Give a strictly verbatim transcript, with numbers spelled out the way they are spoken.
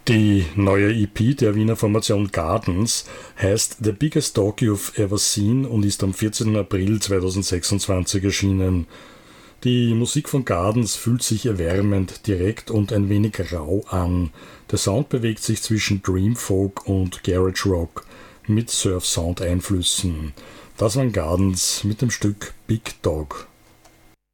Die neue E P der Wiener Formation Gardens heißt The Biggest Dog You've Ever Seen und ist am vierzehnten April zweitausendsechsundzwanzig erschienen. Die Musik von Gardens fühlt sich erwärmend, direkt und ein wenig rau an. Der Sound bewegt sich zwischen Dream Folk und Garage Rock mit Surf-Sound-Einflüssen. Das waren Gardens mit dem Stück Big Dog.